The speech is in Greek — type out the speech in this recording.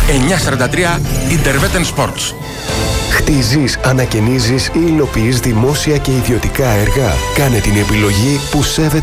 943 Interveten Sports. Χτίζεις, ανακαινίζεις ή υλοποιείς δημόσια και ιδιωτικά έργα. Κάνε την επιλογή που σέβεται